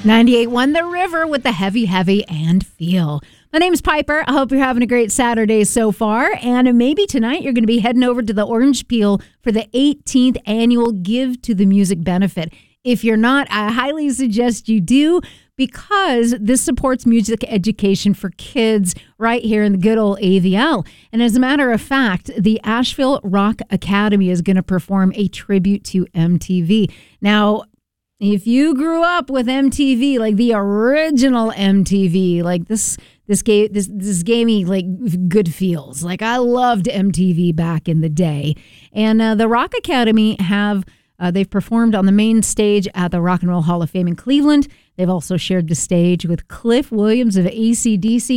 98.1 The River with the heavy, and feel. My name's Piper. I hope you're having a great Saturday so far. And maybe tonight you're going to be heading over to the Orange Peel for the 18th annual Give to the Music benefit. If you're not, I highly suggest you do, because this supports music education for kids right here in the good old AVL. And as a matter of fact, the Asheville Rock Academy is going to perform a tribute to MTV. Now, if you grew up with MTV, like the original MTV, like this gave me like good feels. Like I loved MTV back in the day. And the Rock Academy they've performed on the main stage at the Rock and Roll Hall of Fame in Cleveland. They've also shared the stage with Cliff Williams of AC/DC